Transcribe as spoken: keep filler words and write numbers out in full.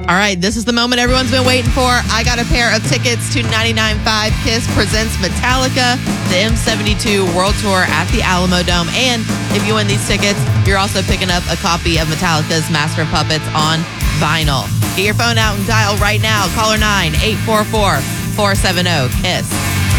All right, this is the moment everyone's been waiting for. I got a pair of tickets to ninety-nine point five KISS presents Metallica, the M seventy-two World Tour at the Alamo Dome. And if you win these tickets, you're also picking up a copy of Metallica's Master of Puppets on vinyl. Get your phone out and dial right now. Caller nine, eight four four, four seven zero, KISS.